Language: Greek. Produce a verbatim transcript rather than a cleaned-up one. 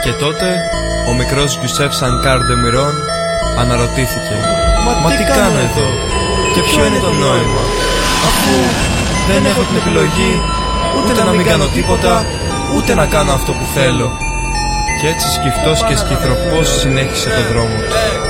Και τότε ο μικρός Γιουσέφ Σανκάρ ντε Μιρόν αναρωτήθηκε: Μα, Μα τι κάνω εδώ και ποιο είναι το νόημα, αφού δεν έχω την επιλογή ούτε να μην κάνω τίποτα, ούτε να κάνω αυτό που θέλω. Και έτσι σκυφτός και σκυθροπός συνέχισε το δρόμο του.